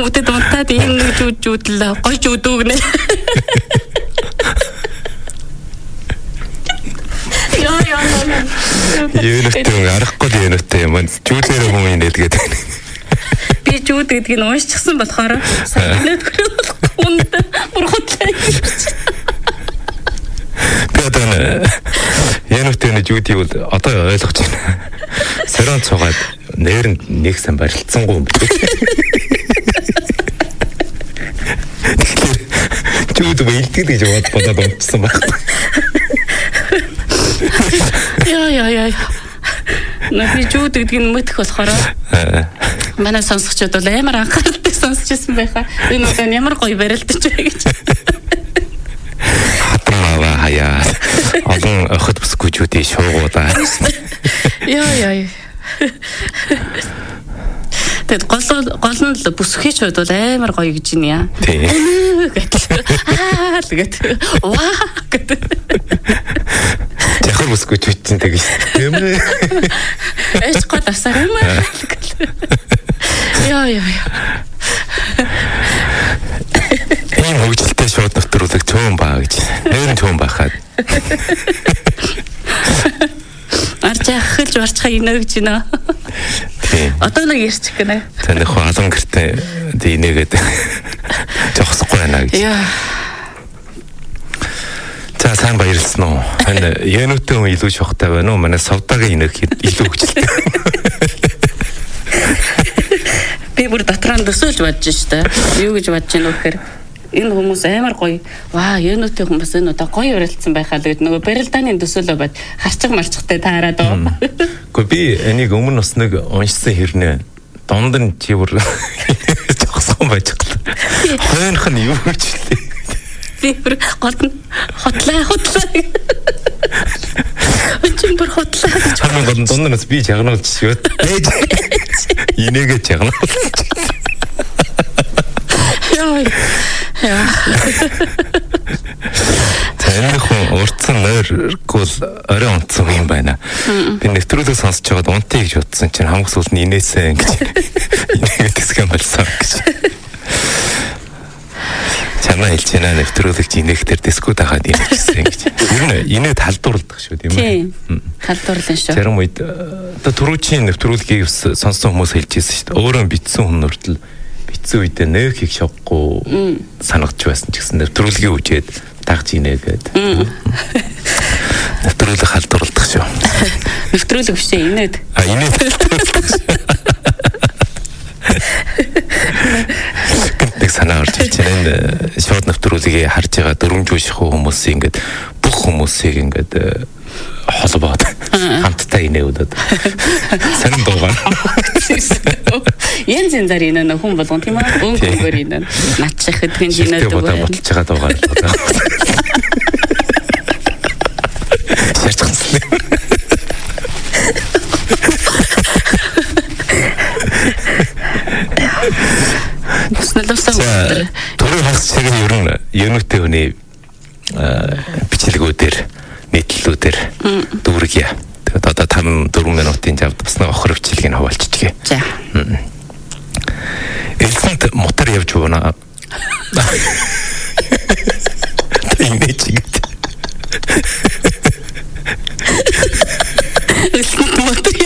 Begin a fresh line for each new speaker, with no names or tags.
Хүүтэд унтаад ийм нэг жүүдлээ гоё жүүдүүгнэ. Яа.
Юунэтэй арахгүй юунэтэй юм. Жүүдээр хүмүүс нэлгээд.
Би жүүд гэдгийг уншчихсан болохоор санаад хүнд бурхатлаа.
Януутын жүүдийг бол одоо ойлгож байна. Сорон цугаад нээрэнд нэг сан барилцсангүй юм бэ. Жүүд бэлтгэл гэж бодоод унтсан байх.
Яа. Би жүүд гэдгийг мэдэх болохоор манай сонсогчдод бол амар анхааралтай сонсч байсан байхаа. Энэ удаа ямар гоё барилдаж вэ гэж.
Хатмаа хаяа. Олон охид бүсгүүчүүдийн шуугуудаа.
Яа. Тэгэд гол нь л бүсгүйч хувьд бол амар гоё гэж байна.
Тийм.
Тэгээд ваа гэдэг.
Яхаар бүсгүүчүүд чинь тэгэж юм ээ.
Эч гол асар юм аа. Яа.
Ийм хөвгөлтэй шууд нэвтрүүлэг цөөн баа гэж. Нэрэн цөөн байхад.
Арч ахилж барчхаа инэ гэж байна.
Тийм.
Одоо нэг ярьчих гэнэ.
Танайх олон гэртээ дийнэгээд зогсохгүй байна гэж.
Яа.
За сайн баярлсан уу. Энэ януутын хүн илүү шохтой байна уу? Манай савдагийн инэх илүү хөвгөлтэй.
Би бүр дотроо төсөөлж бодож штэ. Юу гэж бодож байна вэ гэхээр энэ хүмүүс амар гоё. Ваа, януутын хүн бас энэ удаа гоё уралдсан байхаа л гэдэг нөгөө барилдааны төсөөлөө бод харчих марчихтай таарад оо.
Гэхдээ би энийг өмнө бас нэг уншсан хэрнээ донд нь чи бүр зогсоон байж байгаа. Хойнох нь юу гэж лээ.
Би бүр хотлаа. Өчигдөр хотлаа гэж.
Хамгийн гол нь дундаас би чагнуулж шивэд. Инээгээ чагнуул. Яа. Тэнийг урдсан нойргүй орой унтсан юм байна. Би нэвтрүүлэг сонсож байгаад унтъя гэж бодсон чинь хамгийн сүүлд нь инээсэн гэж. Инээгээ тэсгэн болсон гэж. Чамаа хэлж байна нэвтрүүлэг инээгтэр дискуд хахад инээжсэн гэж. Ер нь инээд халдварладаг шүү тийм үү?
Тийм. Халдварлаа шүү.
Зарим үед одоо түрүүчийн нэвтрүүлгийг сонссон хүмүүс хэлжсэн шүү дээ. Өөрөө битсэн хүн хүртэл битсэн үедээ нэг их шоггүй санагдж байсан ч гэсэн нэвтрүүлгийг үжээд дагж инээгээд. Нэвтрүүлэг халдварладаг шүү.
Нэвтрүүлэг бишээ инээд.
Инээд. Нэг санаа орж ирж байна. Энэ шууд нэвтрүүлгийг харж байгаа дөрвөн жишхүү хүмүүсийн ингээд бүх хүмүүсийг ингээд холбоод хамтдаа инээвдээд сонин дуугаа.
Янз янзаар инээ хүн болгон тийм аа өнгөөр инээ. Натчих гэдгийг инээд
дуугаа. Бодолж байгаа дуугаа л бодоо. Шаарчихсан. Төрийн хагас шиг ер нь януутын хүний бичлэгүүдээр нийтлэлүүдээр дүүргийа. Тэгээд одоо 5-4 минутын жавд бас нэг охир бичлэгийг хаваалчихъя.
За.
Элсэнт мотор явж байна. Энэ чигэд.